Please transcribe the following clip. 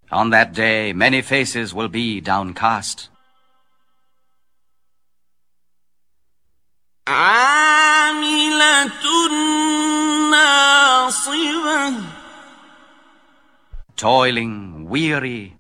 On that day, many faces will be downcast. عاملة ناصبة. Toiling, weary,